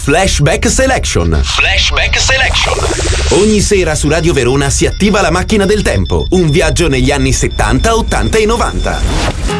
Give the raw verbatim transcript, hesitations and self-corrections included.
Flashback Selection. Flashback Selection. Ogni sera su Radio Verona si attiva la macchina del tempo. Un viaggio negli anni settanta, ottanta e novanta.